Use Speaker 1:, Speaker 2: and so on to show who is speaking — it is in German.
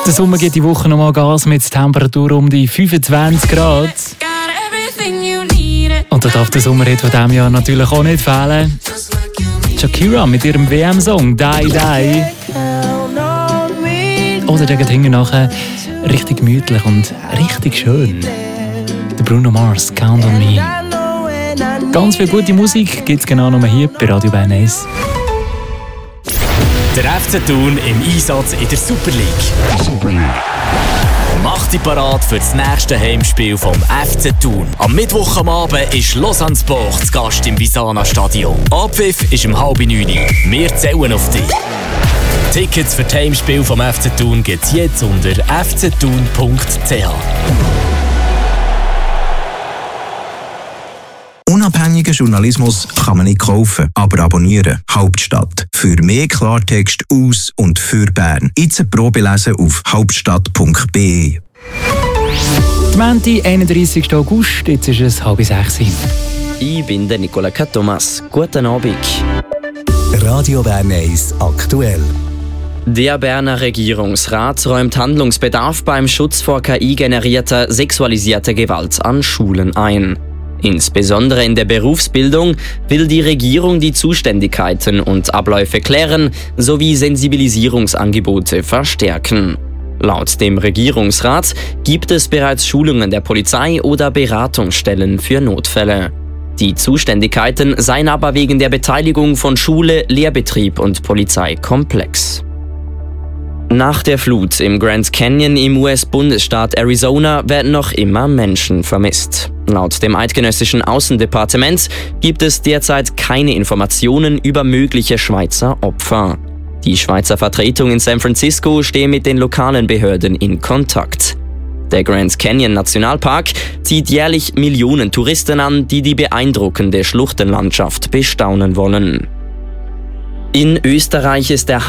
Speaker 1: der Sommer geht die Woche nochmal Gas mit Temperatur um die 25 Grad. Und da darf der Sommerhit von diesem Jahr natürlich auch nicht fehlen. Shakira mit ihrem WM-Song «Die Die». Oder der geht hinten nachher richtig gemütlich und richtig schön. Der Bruno Mars, «Count on Me». Ganz viel gute Musik gibt es genau noch hier bei Radio Bern 1.
Speaker 2: Der FC Thun im Einsatz in der Super League. Macht dich parat für das nächste Heimspiel vom FC Thun. Am Mittwoch am Abend ist Lausanne Sport zu Gast im Visana Stadion. Abpfiff ist um 8:30. Wir zählen auf dich. Tickets für das Heimspiel vom FC Thun gibt es jetzt unter fcthun.ch.
Speaker 3: Unabhängigen Journalismus kann man nicht kaufen, aber abonnieren. Hauptstadt. Für mehr Klartext aus und für Bern. Jetzt eine Probe lesen auf hauptstadt.be.
Speaker 1: Montag, 31. August, jetzt ist es 5:30.
Speaker 4: Ich bin der Nicola Thomas. Guten Abend.
Speaker 5: Radio Bern 1 aktuell.
Speaker 4: Der Berner Regierungsrat räumt Handlungsbedarf beim Schutz vor KI-generierter sexualisierter Gewalt an Schulen ein. Insbesondere in der Berufsbildung will die Regierung die Zuständigkeiten und Abläufe klären sowie Sensibilisierungsangebote verstärken. Laut dem Regierungsrat gibt es bereits Schulungen der Polizei oder Beratungsstellen für Notfälle. Die Zuständigkeiten seien aber wegen der Beteiligung von Schule, Lehrbetrieb und Polizei komplex. Nach der Flut im Grand Canyon im US-Bundesstaat Arizona werden noch immer Menschen vermisst. Laut dem eidgenössischen Außendepartement gibt es derzeit keine Informationen über mögliche Schweizer Opfer. Die Schweizer Vertretung in San Francisco stehe mit den lokalen Behörden in Kontakt. Der Grand Canyon Nationalpark zieht jährlich Millionen Touristen an, die die beeindruckende Schluchtenlandschaft bestaunen wollen. In Österreich ist der